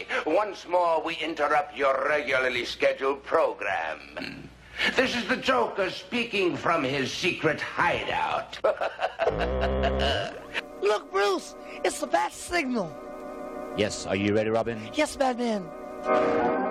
everybody. Once more, we interrupt your regularly scheduled program. This is the Joker speaking from his secret hideout. Look, Bruce, it's the bat signal. Yes, are you ready, Robin? Yes, Batman.